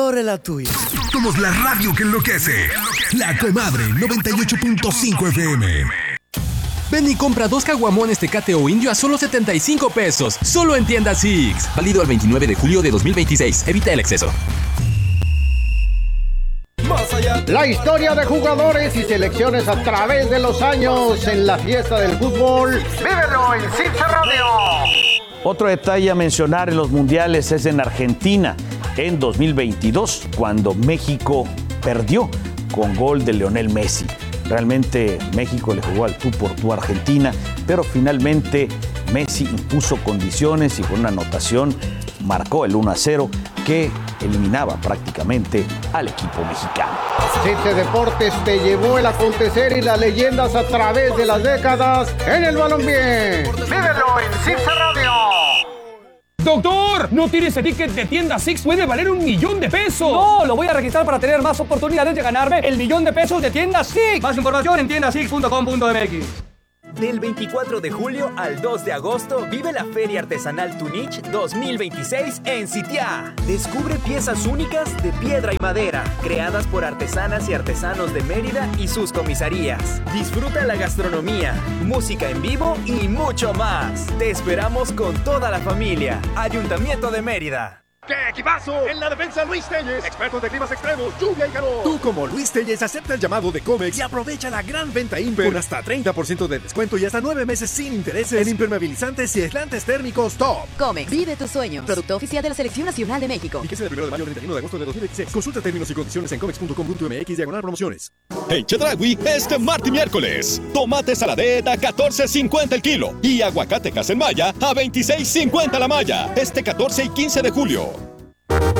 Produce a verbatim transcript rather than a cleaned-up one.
migliore la tuya. Somos la radio que enloquece. La Comadre noventa y ocho punto cinco F M. Ven y compra dos caguamones Tecate o Indio a solo setenta y cinco pesos. Solo en Tienda Six. Válido el veintinueve de julio de dos mil veintiséis. Evita el exceso. La historia de jugadores y selecciones a través de los años en la fiesta del fútbol. ¡Vívelo en Six Radio! Otro detalle a mencionar en los mundiales es en Argentina, en dos mil veintidós, cuando México perdió con gol de Lionel Messi. Realmente México le jugó al tú por tú a Argentina, pero finalmente Messi impuso condiciones y con una anotación marcó el uno a cero que eliminaba prácticamente al equipo mexicano. Six Deportes te llevó el acontecer y las leyendas a través de las décadas en el balompié. ¡Vívelo en Six Radio! ¡Doctor! ¡No tire ese ticket de Tienda Six! ¡Puede valer un millón de pesos! ¡No! Lo voy a registrar para tener más oportunidades de ganarme el millón de pesos de Tienda Six. Más información en tienda six punto com punto m x. Del veinticuatro de julio al dos de agosto, vive la Feria Artesanal Tunich dos mil veintiséis en Sitiá. Descubre piezas únicas de piedra y madera, creadas por artesanas y artesanos de Mérida y sus comisarías. Disfruta la gastronomía, música en vivo y mucho más. Te esperamos con toda la familia. Ayuntamiento de Mérida. ¡Qué equipazo! En la defensa Luis Telles, expertos de climas extremos, lluvia y calor. Tú como Luis Telles acepta el llamado de Comex y aprovecha la gran venta Imper con hasta treinta por ciento de descuento y hasta nueve meses sin intereses en impermeabilizantes y aislantes térmicos top. Comex, vive tus sueños. Producto oficial de la Selección Nacional de México. Fíjese del primero de mayo al treinta y uno de agosto de dos mil veintiséis. Consulta términos y condiciones en comex punto com punto m x diagonal promociones. En Chedraui, este martes y miércoles, tomate saladeta a catorce cincuenta el kilo y aguacate Casenmaya a veintiséis cincuenta la malla. Este catorce y quince de julio.